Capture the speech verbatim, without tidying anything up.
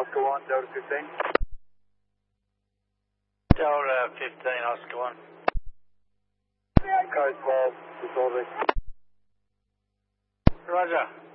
Oscar one, Delta fifteen. Delta fifteen, Oscar one. Code twelve, disorderly. Roger.